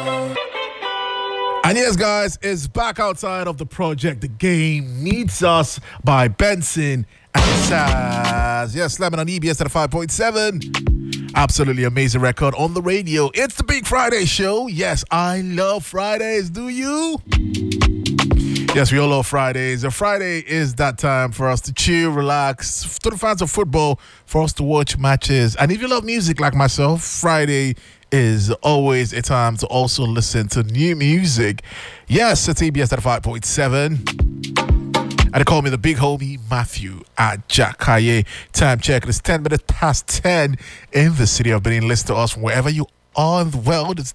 And yes, guys, it's back outside of the project. The game needs us by Benson and Saz. Yes, slamming on EBS at a 5.7. Absolutely amazing record on the radio. It's the Big Friday show. Yes, I love Fridays. Do you? Yes, we all love Fridays. Friday is that time for us to chill, relax, to the fans of football, for us to watch matches. And if you love music like myself, Friday is always a time to also listen to new music. Yes, it's ABS at 5.7. And they call me the big homie Matthew at Jakaye. Time check, it's 10 minutes past 10 in the city of Benin. Listen to us from wherever you are in the world. It's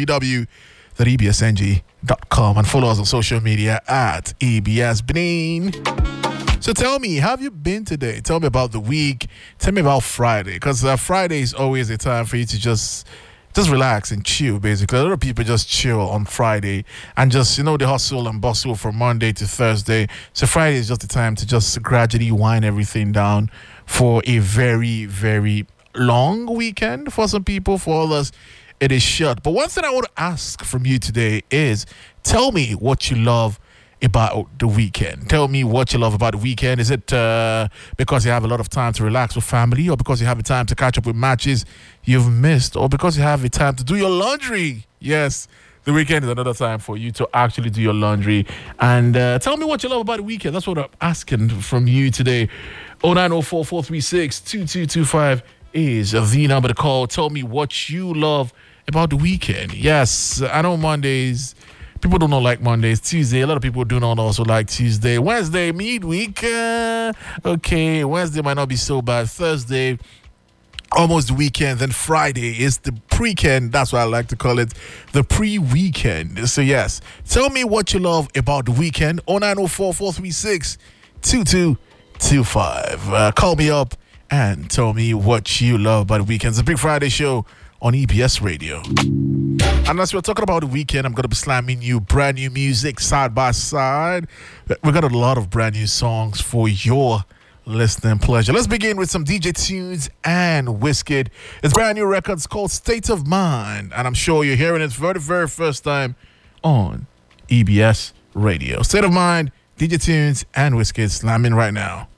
www.ebsng.com and follow us on social media at EBS Benin. So tell me, have you been today? Tell me about the week. Tell me about Friday. Because Friday is always a time for you to just relax and chill, basically. A lot of people just chill on Friday and just, the hustle and bustle from Monday to Thursday. So Friday is just the time to just gradually wind everything down for a very, very long weekend for some people. For others, it is short. But one thing I want to ask from you today is, tell me what you love about the weekend. Tell me what you love about the weekend. Is it because you have a lot of time to relax with family, or because you have a time to catch up with matches you've missed, or because you have a time to do your laundry? Yes, the weekend is another time for you to actually do your laundry. And tell me what you love about the weekend. That's what I'm asking from you today. 0904-436-2225 is the number to call. Tell me what you love about the weekend. Yes, I know Mondays, people do not like Mondays. Tuesday, a lot of people do not also like Tuesday. Wednesday, midweek. Okay, Wednesday might not be so bad. Thursday, almost the weekend. Then Friday is the pre-weekend. That's what I like to call it, the pre-weekend. So yes, tell me what you love about the weekend. 0904-436-2225. Call me up and tell me what you love about the weekend. It's a Big Friday show on EBS Radio. And as we're talking about the weekend, I'm going to be slamming you brand new music side by side. We got a lot of brand new songs for your listening pleasure. Let's begin with some DJ Tunes and Wizkid. It's brand new records called State of Mind, and I'm sure you're hearing it for the very first time on EBS Radio. State of Mind, DJ Tunes and Wizkid slamming right now.